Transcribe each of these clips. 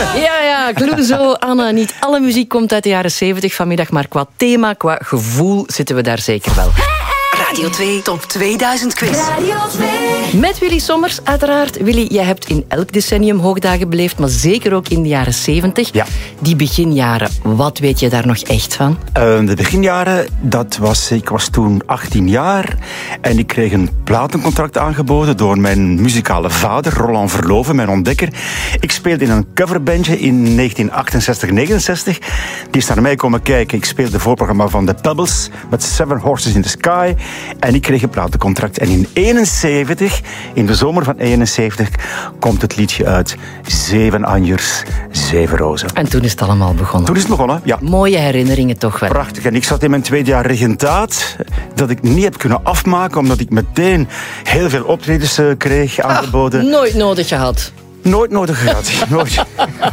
Ja, Cluzo, Anne. Niet alle muziek komt uit de jaren 70 vanmiddag, maar qua thema, qua gevoel zitten we daar zeker wel. Radio 2 Top 2000 Quiz. Radio 2. Met Willy Sommers, uiteraard. Willy, jij hebt in elk decennium hoogdagen beleefd, maar zeker ook in de jaren 70. Ja. Die beginjaren, wat weet je daar nog echt van? De beginjaren, ik was toen 18 jaar en ik kreeg een platencontract aangeboden door mijn muzikale vader, Roland Verloven, mijn ontdekker. Ik speelde in een coverbandje in 1968-69. Die is naar mij komen kijken. Ik speelde het voorprogramma van The Pebbles met Seven Horses in the Sky. En ik kreeg een platencontract. En in 71, in de zomer van 71, komt het liedje uit. 7 anjers, 7 rozen. En toen is het allemaal begonnen. Toen is het begonnen, ja. Mooie herinneringen toch wel. Prachtig. En ik zat in mijn tweede jaar regentaat, dat ik niet heb kunnen afmaken, omdat ik meteen heel veel optredens kreeg aangeboden. Nooit nodig gehad. Nooit nodig gehad. Nooit.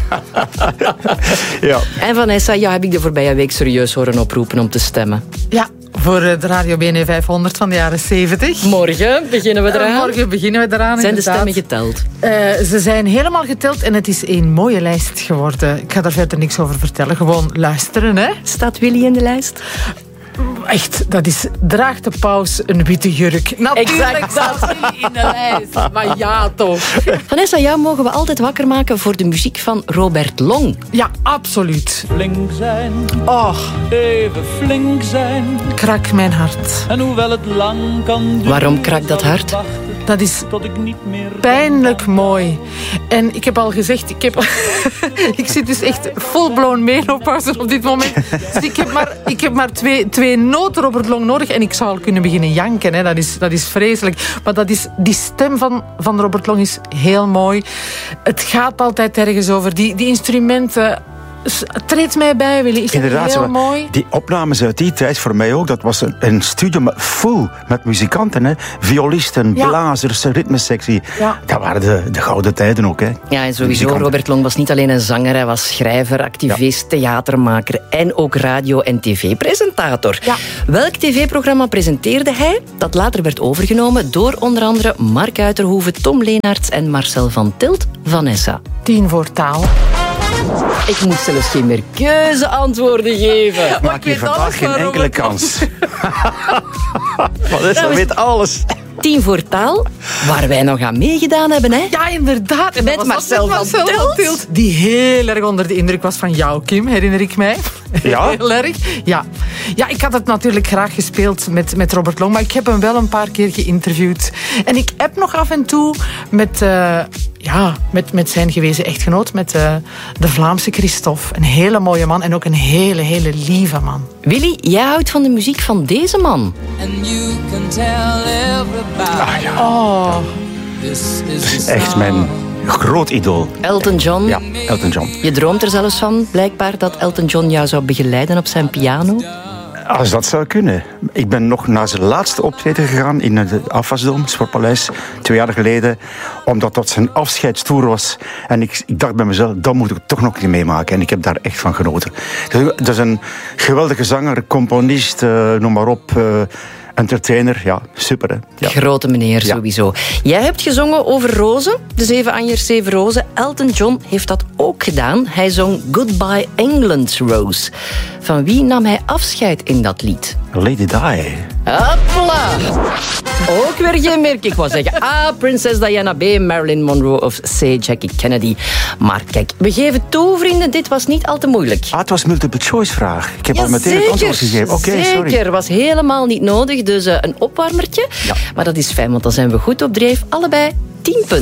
Ja. En Vanessa, jou heb ik de voorbije week serieus horen oproepen om te stemmen. Ja, voor de Radio BNE 500 van de jaren 70. Morgen beginnen we eraan. Morgen beginnen we eraan, Zijn de inderdaad. stemmen geteld? Ze zijn helemaal geteld en het is een mooie lijst geworden. Ik ga daar verder niks over vertellen. Gewoon luisteren, hè. Staat Willy in de lijst? Echt, dat is... Draagt de paus een witte jurk? Natuurlijk Exact. staat Willy in de lijst. Maar ja, toch. Vanessa, jou mogen we altijd wakker maken voor de muziek van Robert Long. Ja, absoluut. Flink zijn, Oh, even flink zijn. krak mijn hart. En hoewel het lang kan duren, Waarom krakt dat zal ik hart? wachten Dat is tot ik niet meer pijnlijk mooi. En ik heb al gezegd, ik zit dus echt full-blown menopauze op dit moment. Dus ik heb maar twee noten Robert Long nodig en ik zou al kunnen beginnen janken. Hè. Dat is vreselijk. Maar die stem van Robert Long is heel mooi. Het gaat altijd ergens over. Die instrumenten... Treed mij bij, Willy. Is Inderdaad, heel mooi? die opnames uit die tijd voor mij ook, dat was een studio vol met muzikanten, hè. Violisten, Ja. blazers, ritmesectie. Ja. Dat waren de gouden tijden ook, hè. Ja, en sowieso, Muzikanten. Robert Long was niet alleen een zanger, hij was schrijver, activist, theatermaker en ook radio- en tv-presentator. Ja. Welk tv-programma presenteerde hij? Dat later werd overgenomen door onder andere Mark Uiterhoeven, Tom Leenaerts en Marcel van Tilt. Vanessa. 10 voor taal. Ik moet zelfs geen meer keuzeantwoorden geven. Maak hier weet alles vandaag geen van enkele Robert Long. kans. Vanessa weet alles. 10 voor taal, waar wij nog aan meegedaan hebben, hè? Ja, inderdaad. En Met dat was Marcel met van Tilt. Die heel erg onder de indruk was van jou, Kim, herinner ik mij. Ja? Heel erg. Ja. Ja, ik had het natuurlijk graag gespeeld met Robert Long, maar ik heb hem wel een paar keer geïnterviewd. En ik heb nog af en toe met zijn gewezen echtgenoot, met de Vlaamse Christophe. Een hele mooie man en ook een hele, hele lieve man. Willy, jij houdt van de muziek van deze man. Oh, Echt mijn groot idool. Elton John. Ja, Elton John. Je droomt er zelfs van, blijkbaar, dat Elton John jou zou begeleiden op zijn piano. Als dat zou kunnen. Ik ben nog naar zijn laatste optreden gegaan in het Afwasdom, Sportpaleis, 2 jaar geleden, omdat dat zijn afscheidstoer was. En ik dacht bij mezelf, dat moet ik toch nog niet meemaken. En ik heb daar echt van genoten. Dat is een geweldige zanger, componist, noem maar op, entertainer. Ja, super, hè. Ja. Grote meneer, Ja. sowieso. Jij hebt gezongen over rozen, de 7 anjers, 7 rozen. Elton John heeft dat ook gedaan. Hij zong Goodbye England's Rose. Van wie nam hij afscheid in dat lied? Lady Di. Hopla! Ook weer geen merk. Ik wou zeggen Princess Diana, B, Marilyn Monroe of C, Jackie Kennedy. Maar kijk, we geven toe, vrienden, dit was niet al te moeilijk. Het was multiple choice vraag. Ik heb al meteen het zeker, antwoord gegeven. Oké, sorry. Zeker, was helemaal niet nodig. Dus een opwarmertje. Ja. Maar dat is fijn, want dan zijn we goed op dreef. Allebei 10 punten.